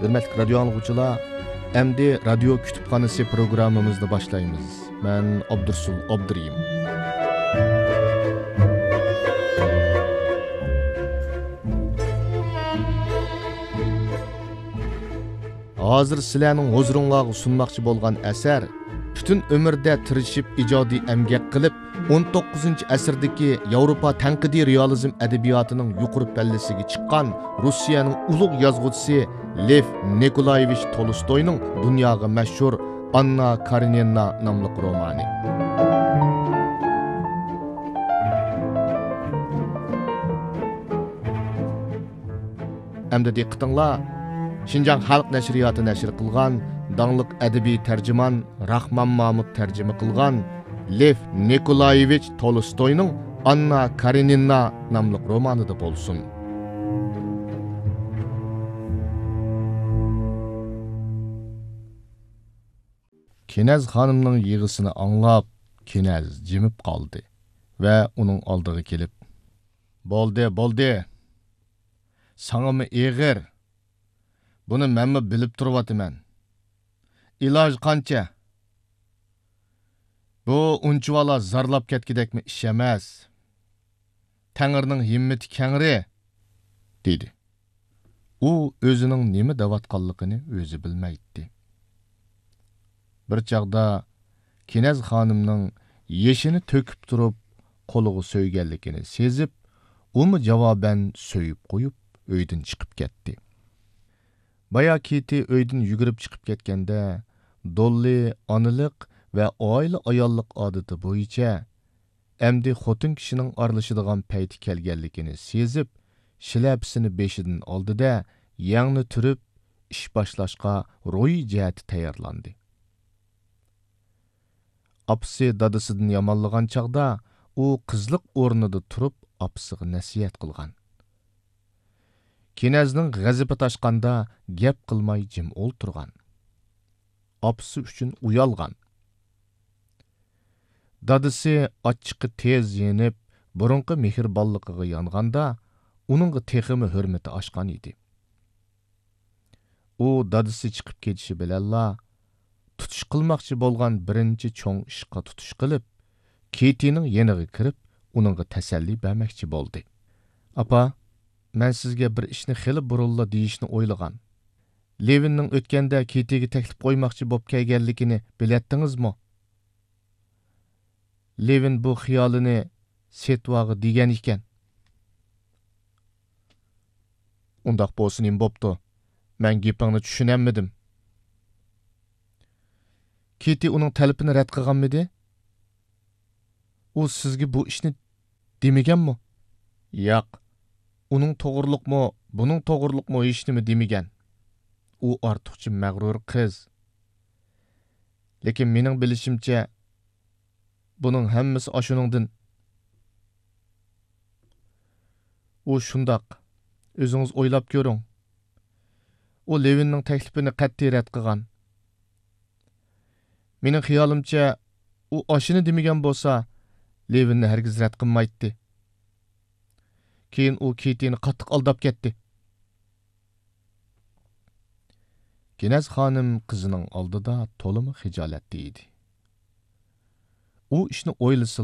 Hürmetli radyo anlıqçılar, endi radyo kütüphanesi programımızda başlayımız. Ben Abdursul Abduriyim. Hazır sizlarning huzuringizga sunmoqchi bo'lgan asar butun umrda tirishib ijodiy emgak qilib 19-asrdagi Yevropa tanqidiy realizm adabiyotining yuqori pallasiga chiqqan Rossiyaning ulug' yozuvchisi Lev Nikolayevich Tolstoyning dunyoga mashhur Anna Karenina nomli romani. Endi diqqatinglar, Şinjan Xalq Nəşriyatı nəşr qılğan, dağlıq ədəbi tərcüman Rahman Mahmud tərcümə qılğan Lev Nikolayevich Tolstoy'nun Anna Karenina namlı romanı da bolsun. Kinez xanımның yığısını anlap, Kinez jimib qaldı və onun aldığı kelib, Boldi, Sanımı eğir. Bunu mənmi bilib turvatıman. İlaj qancha? Bu unchivala zarlab ketgidekmi ish emas. Tangirning himmati kangri, dedi. U o'zining nima davatqanligini o'zi bilmaydi. Bir chaqda Kinez xonimning yeshini to'kib turib, qo'liga so'yganligini sezib, uni javoban so'yib qo'yib, uydan chiqib ketdi. Baya Kitty öydün yugurib chiqib ketganda, Dolly anılık ve oila ayollik adeti bo'yicha emdi xotin kishining aralashadigan payti kelganligini sezib, shilapsini beshidan oldida yangni turib, ish boshlashga ro'yi jihati tayyorlandi. Apsi dadasidan yomonlagan chaqda, u qizliq o'rnida turib, apsiga nasihat qilgan. Kinezning g'azibi tashqanda gap qilmay jim o'ltirgan. Apsi uchun uyalgan. Dadisi achchiqi tez yenib, burunqi mehribonligiga yonganda, uningga teximi hurmati oshgan edi. U dadisi chiqib ketishi bilanla tutish qilmoqchi bo'lgan birinchi cho'ng ishqa tutish qilib, Kittyning yeniga kirib, uningga tasalli bermoqchi bo'ldi. Apa, men sizga bir ishni xili burunla deyishni o'ylagan. Levinning o'tganda Kittyga taklif qo'ymoqchi bo'lib kelganligini biladingizmi? Levin bu xiyolini Setvog'i degan ekan. Undaq bo'lsin ham bo'pti. Men gapingni tushunolmadim. Kitty uning talabini rad qilganmidi? U sizga bu ishni demaganmi? Yo'q. Uning to'g'riliqmi, buning to'g'riliqmi hech nima demagan. U ortiqcha mag'rur qiz. Lekin mening bilishimcha, buning hammasi ashuningdan. U shundoq. O'zingiz o'ylab ko'ring. U Levinning taklifini qat'iy rad qilgan. Mening xiyolimcha, u ashuni demagan bo'lsa, Levinni hargiz rad qilmaydi. Keyin u Kittyni qattiq aldab ketdi. Kinez xonim qizining oldida to'limi xijolatli edi. U ishni o'ylasa